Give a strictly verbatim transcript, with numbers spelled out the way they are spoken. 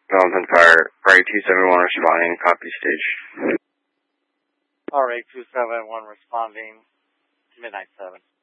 Development Fire, R A two seven one responding, copy stage. R A two seven one responding, Midnight seven.